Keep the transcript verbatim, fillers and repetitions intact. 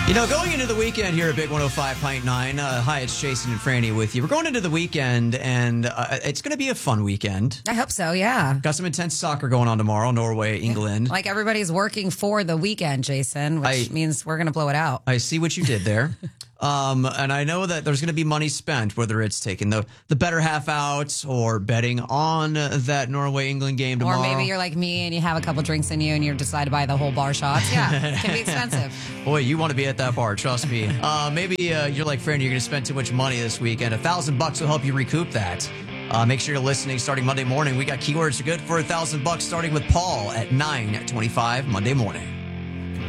You know, going into the weekend here at Big one oh five point nine, uh, hi, it's Jason and Franny with you. We're going into the weekend, and uh, it's going to be a fun weekend. I hope so, yeah. Got some intense soccer going on tomorrow, Norway, England. Like everybody's working for the weekend, Jason, which I, means we're going to blow it out. I see what you did there. Um, and I know that there's going to be money spent, whether it's taking the, the better half out or betting on that Norway-England game tomorrow. Or maybe you're like me and you have a couple drinks in you and you decide to buy the whole bar shots. Yeah, it can be expensive. Boy, you want to be at that bar, trust me. Uh, maybe uh, you're like, Franny, you're going to spend too much money this weekend. A thousand bucks will help you recoup that. Uh, make sure you're listening starting Monday morning. We got keywords good for a thousand bucks starting with Paul at nine twenty-five Monday morning.